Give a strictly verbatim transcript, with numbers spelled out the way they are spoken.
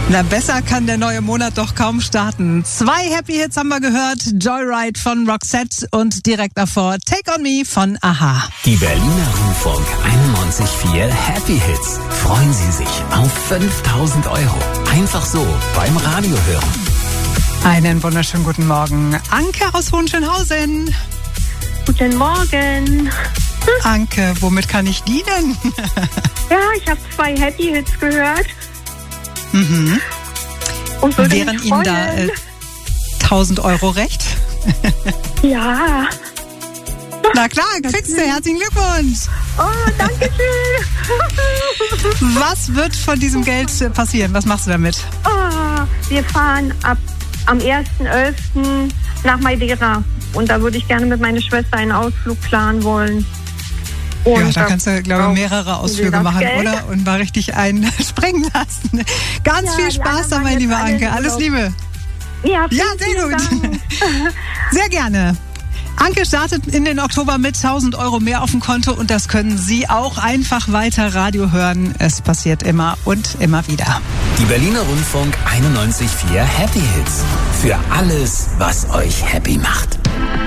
Na, besser kann der neue Monat doch kaum starten. Zwei Happy Hits haben wir gehört. Joyride von Roxette und direkt davor Take On Me von a-ha. Die Berliner Rundfunk einundneunzig Komma vier Happy Hits. Freuen Sie sich auf fünftausend Euro. Einfach so beim Radio hören. Einen wunderschönen guten Morgen. Anke aus Hohenschönhausen. Guten Morgen. Anke, womit kann ich dienen? Ja, ich habe zwei Happy Hits gehört. Mhm. Und würde Wären mich Ihnen da freuen. äh, tausend Euro recht? Ja. Na klar, kriegst du. Herzlichen Glückwunsch. Oh, danke schön. Was wird von diesem Geld äh, passieren? Was machst du damit? Oh, wir fahren ab am ersten elften nach Madeira. Und da würde ich gerne mit meiner Schwester einen Ausflug planen wollen. Und Ja, da kannst du, glaube ich, mehrere Ausflüge das machen, Geld. oder? Und mal richtig einen springen lassen. Ganz Ja, viel die Spaß anderen dabei, waren liebe jetzt alle Anke. im Alles Urlaub. Liebe. Ja, Ja, vielen, sehr vielen gut. Dank. Sehr gerne. Anke startet in den Oktober mit tausend Euro mehr auf dem Konto und das können Sie auch einfach weiter Radio hören. Es passiert immer und immer wieder. Die Berliner Rundfunk einundneunzig Komma vier Happy Hits. Für alles, was euch happy macht.